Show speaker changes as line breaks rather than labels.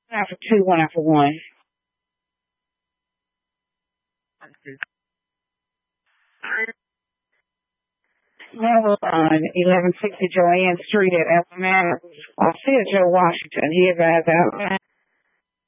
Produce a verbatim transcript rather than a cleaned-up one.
After two, one after one. That on eleven sixty Joanne Street at Appomattox. I see a Joe Washington. He advised out.